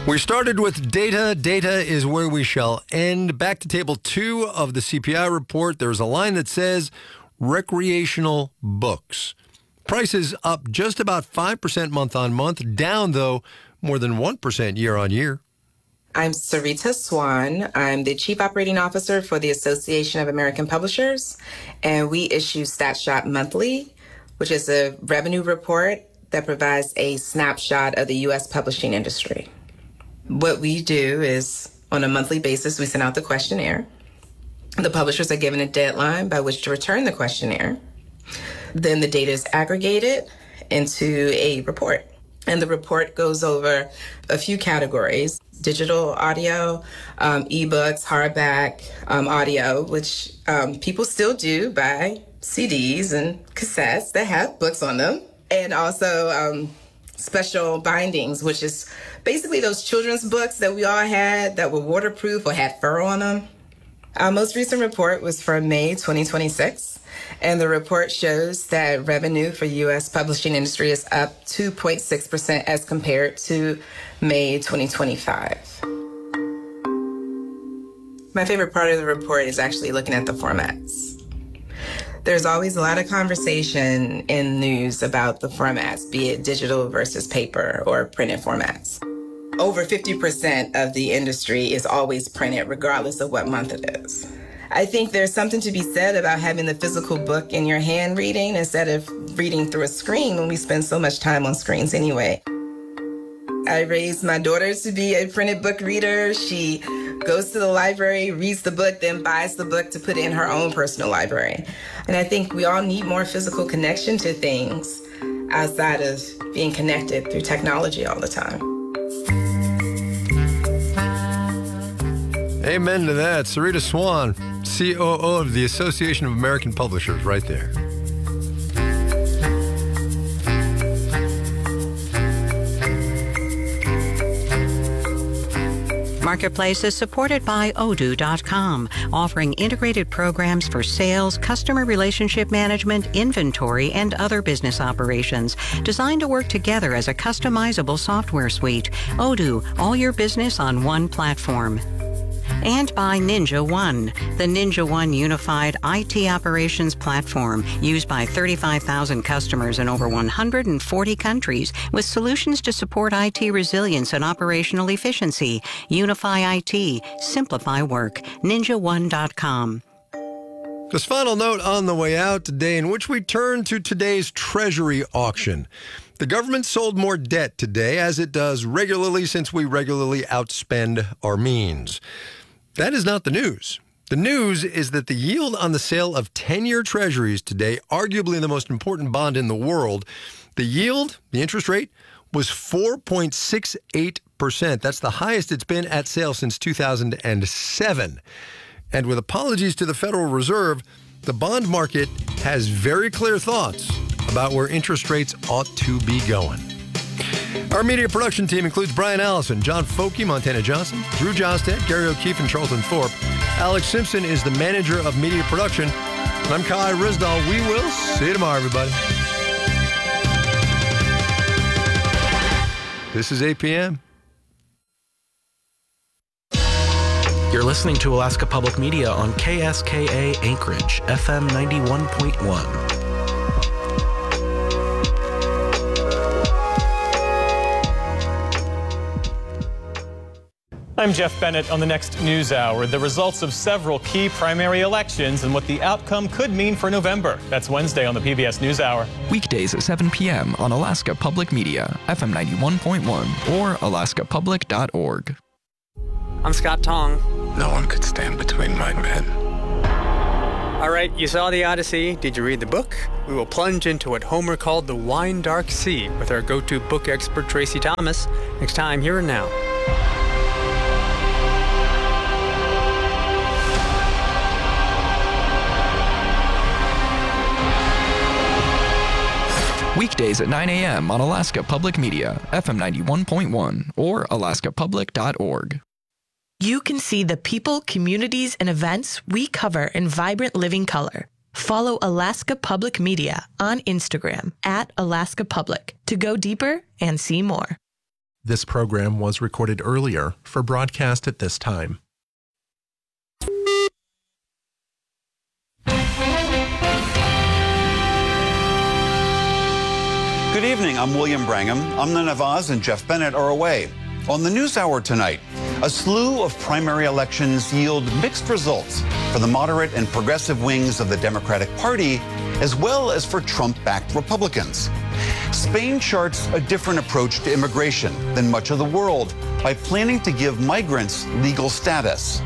We started with data. Data is where we shall end. Back to table 2 of the CPI report. There's a line that says recreational books. Prices up just about 5% month on month, down, though, more than 1% year on year. I'm Sarita Swan. I'm the Chief Operating Officer for the Association of American Publishers, and we issue StatShop Monthly, which is a revenue report that provides a snapshot of the U.S. publishing industry. What we do is, on a monthly basis, we send out the questionnaire. The publishers are given a deadline by which to return the questionnaire. Then the data is aggregated into a report. And the report goes over a few categories: digital audio, ebooks, hardback audio, which people still do buy CDs and cassettes that have books on them. And also special bindings, which is basically those children's books that we all had that were waterproof or had fur on them. Our most recent report was for May 2026, and the report shows that revenue for U.S. publishing industry is up 2.6% as compared to May 2025. My favorite part of the report is actually looking at the formats. There's always a lot of conversation in news about the formats, be it digital versus paper or printed formats. Over 50% of the industry is always printed, regardless of what month it is. I think there's something to be said about having the physical book in your hand reading instead of reading through a screen when we spend so much time on screens anyway. I raised my daughter to be a printed book reader. She goes to the library, reads the book, then buys the book to put it in her own personal library. And I think we all need more physical connection to things outside of being connected through technology all the time. Amen to that. Sarita Swan, COO of the Association of American Publishers, right there. Marketplace is supported by Odoo.com, offering integrated programs for sales, customer relationship management, inventory, and other business operations, designed to work together as a customizable software suite. Odoo, all your business on one platform. And by Ninja One, the Ninja One unified IT operations platform used by 35,000 customers in over 140 countries with solutions to support IT resilience and operational efficiency. Unify IT, simplify work. NinjaOne.com. This final note on the way out today, in which we turn to today's Treasury auction. The government sold more debt today, as it does regularly since we regularly outspend our means. That is not the news. The news is that the yield on the sale of 10-year Treasuries today, arguably the most important bond in the world, the yield, the interest rate, was 4.68%. That's the highest it's been at sale since 2007. And with apologies to the Federal Reserve, the bond market has very clear thoughts about where interest rates ought to be going. Our media production team includes Brian Allison, John Folke, Montana Johnson, Drew Johnsted, Gary O'Keefe, and Charlton Thorpe. Alex Simpson is the manager of media production. And I'm Kai Risdall. We will see you tomorrow, everybody. This is 8 p.m. You're listening to Alaska Public Media on KSKA Anchorage, FM 91.1. I'm Jeff Bennett on the next News Hour. The results of several key primary elections and what the outcome could mean for November. That's Wednesday on the PBS News Hour. Weekdays at 7 p.m. on Alaska Public Media, FM 91.1 or alaskapublic.org. I'm Scott Tong. No one could stand between my men. All right, you saw the Odyssey. Did you read the book? We will plunge into what Homer called the wine dark sea with our go-to book expert, Tracy Thomas, next time Here and Now. Weekdays at 9 a.m. on Alaska Public Media, FM 91.1 or alaskapublic.org. You can see the people, communities, and events we cover in vibrant living color. Follow Alaska Public Media on Instagram @Alaska Public to go deeper and see more. This program was recorded earlier for broadcast at this time. Good evening, I'm William Brangham. Amna Nawaz and Jeff Bennett are away. On the NewsHour tonight, a slew of primary elections yield mixed results for the moderate and progressive wings of the Democratic Party, as well as for Trump-backed Republicans. Spain charts a different approach to immigration than much of the world by planning to give migrants legal status.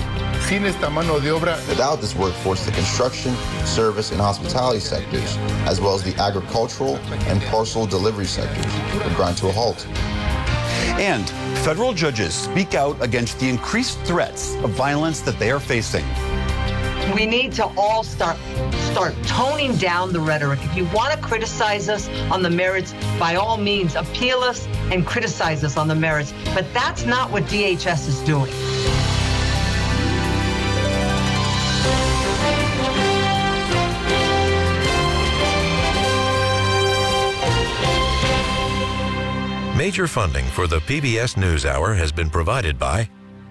Without this workforce, the construction, service, and hospitality sectors, as well as the agricultural and parcel delivery sectors, would grind to a halt. And federal judges speak out against the increased threats of violence that they are facing. We need to all start toning down the rhetoric. If you want to criticize us on the merits, by all means, appeal us and criticize us on the merits. But that's not what DHS is doing. Major funding for the PBS NewsHour has been provided by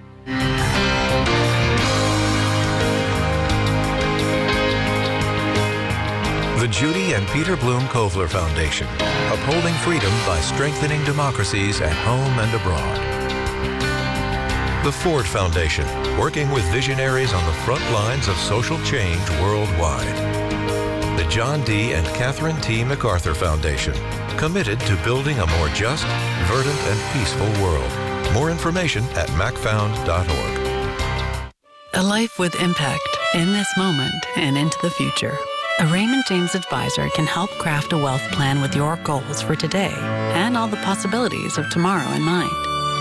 the Judy and Peter Bloom Kovler Foundation, upholding freedom by strengthening democracies at home and abroad. The Ford Foundation, working with visionaries on the front lines of social change worldwide. The John D. and Catherine T. MacArthur Foundation, committed to building a more just, verdant, and peaceful world. More information at macfound.org. A life with impact in this moment and into the future. A Raymond James advisor can help craft a wealth plan with your goals for today and all the possibilities of tomorrow in mind.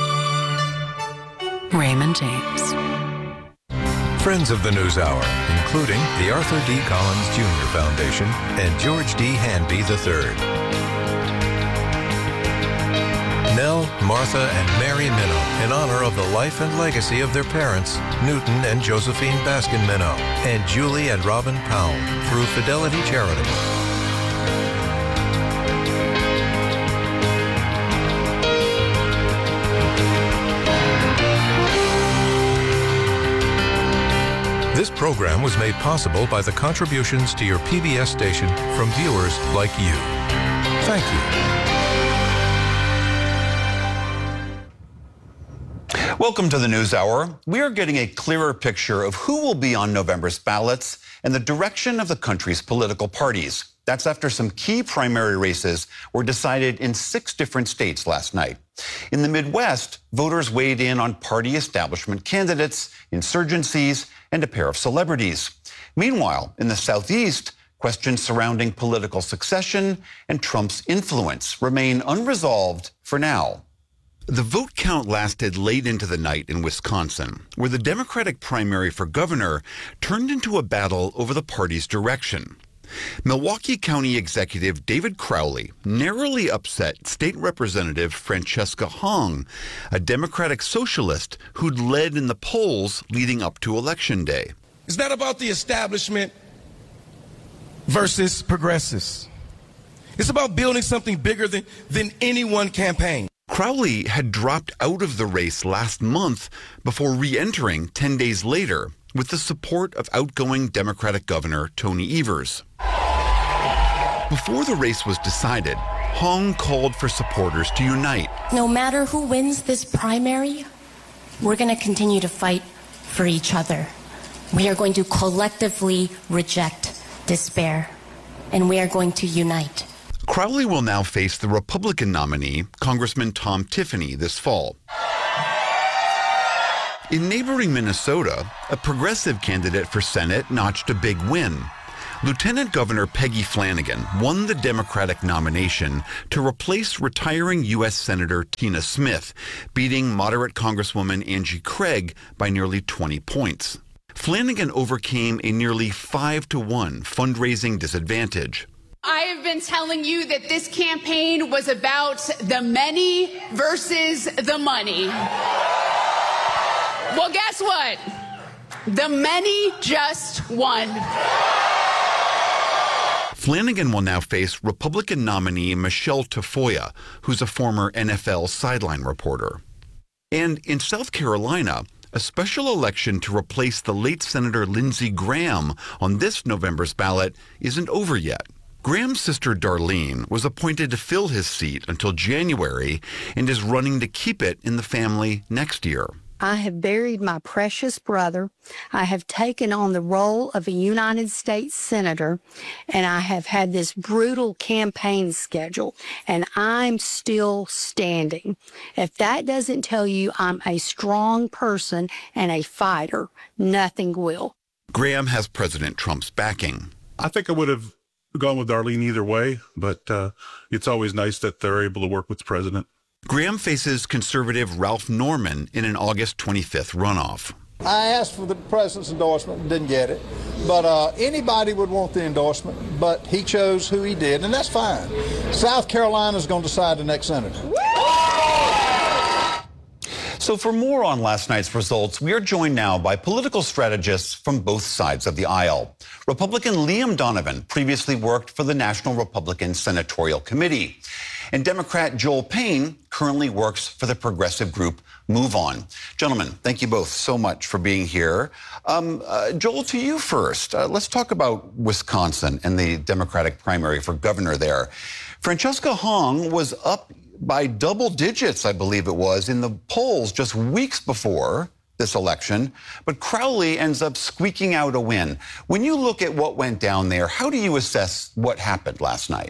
Raymond James. Friends of the NewsHour, including the Arthur D. Collins Jr. Foundation and George D. Hanby III. Nell, Martha, and Mary Minow, in honor of the life and legacy of their parents, Newton and Josephine Baskin Minow, and Julie and Robin Powell, through Fidelity Charitable. This program was made possible by the contributions to your PBS station from viewers like you. Thank you. Welcome to the NewsHour. We are getting a clearer picture of who will be on November's ballots and the direction of the country's political parties. That's after some key primary races were decided in 6 different states last night. In the Midwest, voters weighed in on party establishment candidates, insurgencies, and a pair of celebrities. Meanwhile, in the Southeast, questions surrounding political succession and Trump's influence remain unresolved for now. The vote count lasted late into the night in Wisconsin, where the Democratic primary for governor turned into a battle over the party's direction. Milwaukee County Executive David Crowley narrowly upset State Representative Francesca Hong, a Democratic socialist who'd led in the polls leading up to Election Day. It's not about the establishment versus progressives. It's about building something bigger than any one campaign. Crowley had dropped out of the race last month before re-entering 10 days later with the support of outgoing Democratic Governor Tony Evers. Before the race was decided, Hong called for supporters to unite. No matter who wins this primary, we're going to continue to fight for each other. We are going to collectively reject despair, and we are going to unite. Crowley will now face the Republican nominee, Congressman Tom Tiffany, this fall. In neighboring Minnesota, a progressive candidate for Senate notched a big win. Lieutenant Governor Peggy Flanagan won the Democratic nomination to replace retiring U.S. Senator Tina Smith, beating moderate Congresswoman Angie Craig by nearly 20 points. Flanagan overcame a nearly 5-to-1 fundraising disadvantage. I have been telling you that this campaign was about the many versus the money. Well, guess what? The many just won. Flanagan will now face Republican nominee Michelle Tafoya, who's a former NFL sideline reporter. And in South Carolina, a special election to replace the late Senator Lindsey Graham on this November's ballot isn't over yet. Graham's sister Darlene was appointed to fill his seat until January and is running to keep it in the family next year. I have buried my precious brother. I have taken on the role of a United States Senator, and I have had this brutal campaign schedule, and I'm still standing. If that doesn't tell you I'm a strong person and a fighter, nothing will. Graham has President Trump's backing. I think I would have gone with Darlene either way, but it's always nice that they're able to work with the president. Graham faces conservative Ralph Norman in an August 25th runoff. I asked for the president's endorsement and didn't get it, but anybody would want the endorsement, but he chose who he did, and that's fine. South Carolina's going to decide the next senator. So for more on last night's results, we are joined now by political strategists from both sides of the aisle. Republican Liam Donovan previously worked for the National Republican Senatorial Committee. And Democrat Joel Payne currently works for the progressive group Move On. Gentlemen, thank you both so much for being here. Joel, to you first. Let's talk about Wisconsin and the Democratic primary for governor there. Francesca Hong was up by double digits, I believe it was, in the polls just weeks before this election, but Crowley ends up squeaking out a win. When you look at what went down there, how do you assess what happened last night?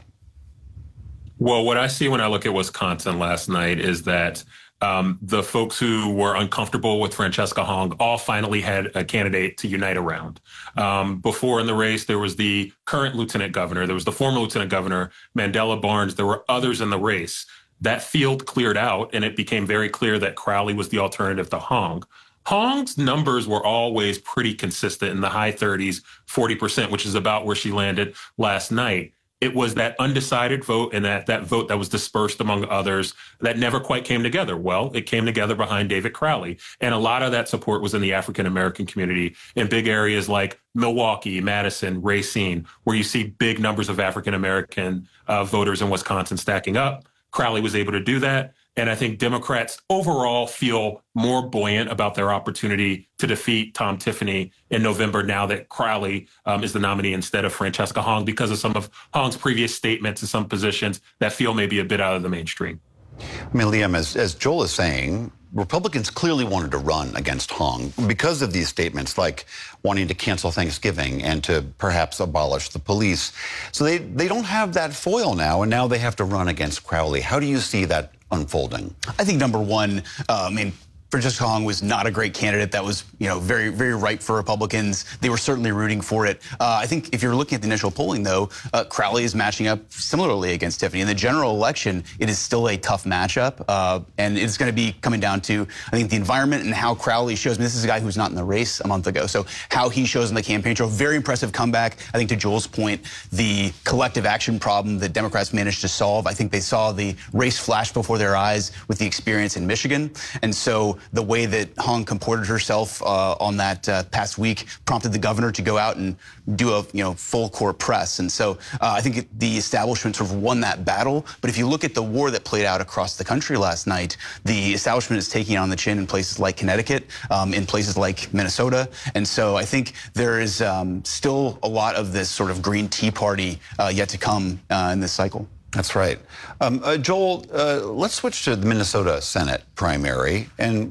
Well, what I see when I look at Wisconsin last night is that the folks who were uncomfortable with Francesca Hong all finally had a candidate to unite around. Before in the race, there was the current lieutenant governor. There was the former lieutenant governor, Mandela Barnes. There were others in the race. That field cleared out, and it became very clear that Crowley was the alternative to Hong. Hong's numbers were always pretty consistent in the high 30s, 40%, which is about where she landed last night. It was that undecided vote and that vote that was dispersed among others that never quite came together. Well, it came together behind David Crowley. And a lot of that support was in the African-American community in big areas like Milwaukee, Madison, Racine, where you see big numbers of African-American voters in Wisconsin stacking up. Crowley was able to do that. And I think Democrats overall feel more buoyant about their opportunity to defeat Tom Tiffany in November now that Crowley is the nominee instead of Francesca Hong because of some of Hong's previous statements and some positions that feel maybe a bit out of the mainstream. I mean, Liam, as Joel is saying, Republicans clearly wanted to run against Hong because of these statements like wanting to cancel Thanksgiving and to perhaps abolish the police. So they don't have that foil now, and now they have to run against Crowley. How do you see that unfolding? I think number one, Francesca Hong was not a great candidate. That was, very, very ripe for Republicans. They were certainly rooting for it. I think if you're looking at the initial polling, though, Crowley is matching up similarly against Tiffany. In the general election, it is still a tough matchup, and it's going to be coming down to, I think, the environment and how Crowley shows. This is a guy who's not in the race a month ago, so how he shows in the campaign trail. Very impressive comeback. I think to Joel's point, the collective action problem that Democrats managed to solve. I think they saw the race flash before their eyes with the experience in Michigan, and so the way that Hong comported herself on that past week prompted the governor to go out and do a full court press. And so I think the establishment sort of won that battle. But if you look at the war that played out across the country last night, the establishment is taking it on the chin in places like Connecticut, in places like Minnesota. And so I think there is still a lot of this sort of Green Tea Party yet to come in this cycle. That's right. Joel, let's switch to the Minnesota Senate primary. And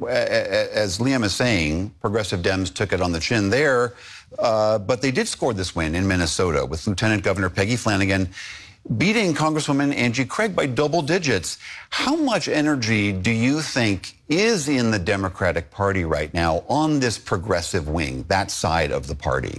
as Liam is saying, progressive Dems took it on the chin there, but they did score this win in Minnesota with Lieutenant Governor Peggy Flanagan beating Congresswoman Angie Craig by double digits. How much energy do you think is in the Democratic Party right now on this progressive wing, that side of the party?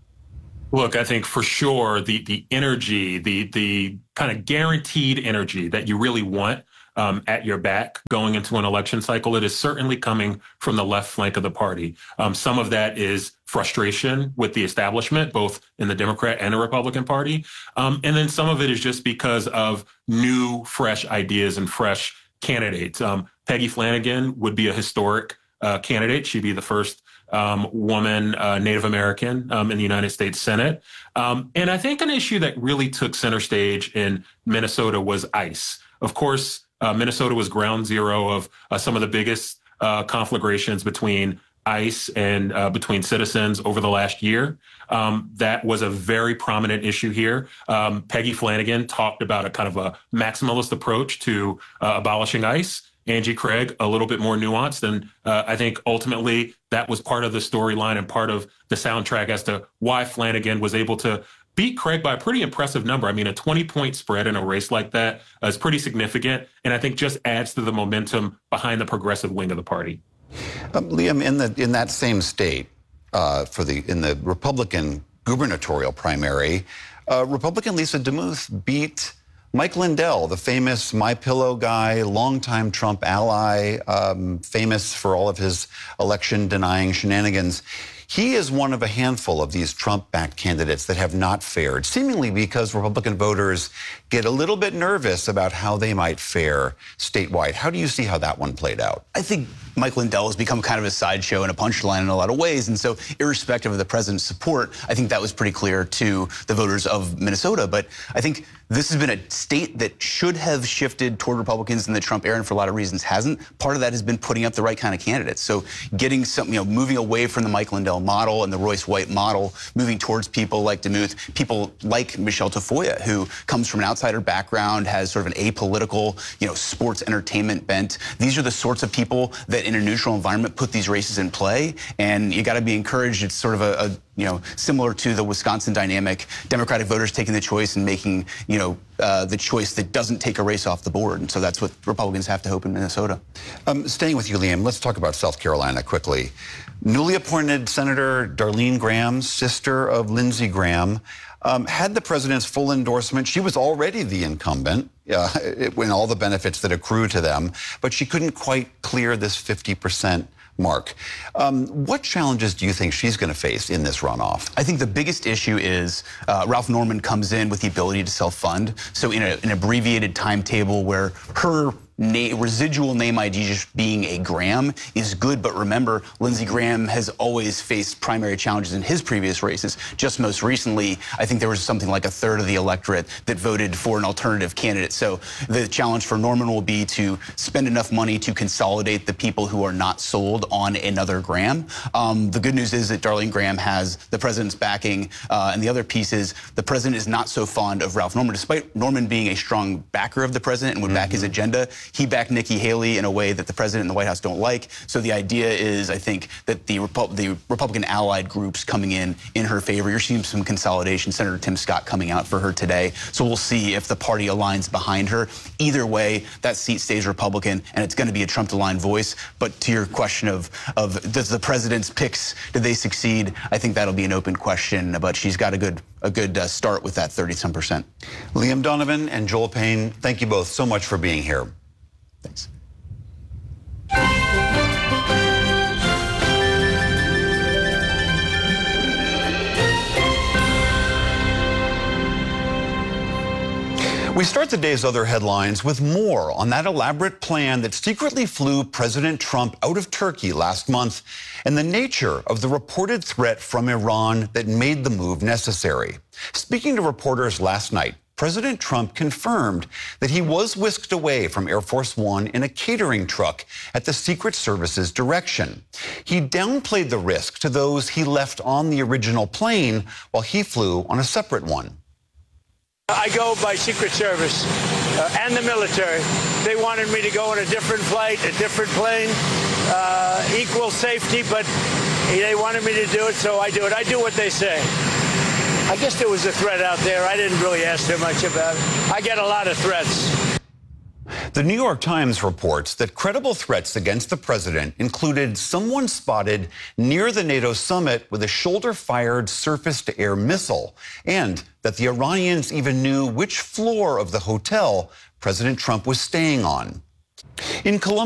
Look, I think for sure the energy, the kind of guaranteed energy that you really want at your back going into an election cycle, it is certainly coming from the left flank of the party. Some of that is frustration with the establishment, both in the Democrat and the Republican Party. And then some of it is just because of new, fresh ideas and fresh candidates. Peggy Flanagan would be a historic candidate. She'd be the first woman, Native American in the United States Senate. And I think an issue that really took center stage in Minnesota was ICE. Of course, Minnesota was ground zero of some of the biggest conflagrations between ICE and between citizens over the last year. That was a very prominent issue here. Peggy Flanagan talked about a kind of a maximalist approach to abolishing ICE. Angie Craig, a little bit more nuanced. And I think ultimately that was part of the storyline and part of the soundtrack as to why Flanagan was able to beat Craig by a pretty impressive number. I mean, a 20-point spread in a race like that is pretty significant, and I think just adds to the momentum behind the progressive wing of the party. Liam, in that same state, in the Republican gubernatorial primary, Republican Lisa DeMuth beat Mike Lindell, the famous MyPillow guy, longtime Trump ally, famous for all of his election-denying shenanigans. He is one of a handful of these Trump-backed candidates that have not fared, seemingly because Republican voters get a little bit nervous about how they might fare statewide. How do you see how that one played out? I think Mike Lindell has become kind of a sideshow and a punchline in a lot of ways. And so irrespective of the president's support, I think that was pretty clear to the voters of Minnesota. But I think this has been a state that should have shifted toward Republicans in the Trump era and for a lot of reasons hasn't. Part of that has been putting up the right kind of candidates. So getting some, moving away from the Mike Lindell model and the Royce White model, moving towards people like DeMuth, people like Michelle Tafoya, who comes from an outsider background, has sort of an apolitical, sports entertainment bent. These are the sorts of people that in a neutral environment put these races in play. And you got to be encouraged. It's sort of similar to the Wisconsin dynamic, Democratic voters taking the choice and making, the choice that doesn't take a race off the board. And so that's what Republicans have to hope in Minnesota. Staying with you, Liam, let's talk about South Carolina quickly. Newly appointed Senator Darlene Graham, sister of Lindsey Graham, had the president's full endorsement. She was already the incumbent when all the benefits that accrue to them, but she couldn't quite clear this 50% mark. What challenges do you think she's going to face in this runoff? I think the biggest issue is Ralph Norman comes in with the ability to self-fund. So in an abbreviated timetable where her residual name ID just being a Graham is good, but remember, Lindsey Graham has always faced primary challenges in his previous races. Just most recently, I think there was something like a third of the electorate that voted for an alternative candidate. So the challenge for Norman will be to spend enough money to consolidate the people who are not sold on another Graham. The good news is that Darlene Graham has the president's backing, and the other piece is the president is not so fond of Ralph Norman, despite Norman being a strong backer of the president and would back his agenda. He backed Nikki Haley in a way that the president and the White House don't like. So the idea is, I think, that the Republican allied groups coming in her favor. You're seeing some consolidation. Senator Tim Scott coming out for her today. So we'll see if the party aligns behind her. Either way, that seat stays Republican, and it's going to be a Trump-aligned voice. But to your question of does the president's picks, did they succeed? I think that'll be an open question. But she's got a good start with that 30-some%. Liam Donovan and Joel Payne, thank you both so much for being here. Thanks. We start the day's other headlines with more on that elaborate plan that secretly flew President Trump out of Turkey last month and the nature of the reported threat from Iran that made the move necessary. Speaking to reporters last night, President Trump confirmed that he was whisked away from Air Force One in a catering truck at the Secret Service's direction. He downplayed the risk to those he left on the original plane while he flew on a separate one. I go by Secret Service and the military. They wanted me to go on a different flight, a different plane, equal safety, but they wanted me to do it, so I do it. I do what they say. I guess there was a threat out there. I didn't really ask too much about it. I get a lot of threats. The New York Times reports that credible threats against the president included someone spotted near the NATO summit with a shoulder-fired surface-to-air missile, and that the Iranians even knew which floor of the hotel President Trump was staying on. In Colombia,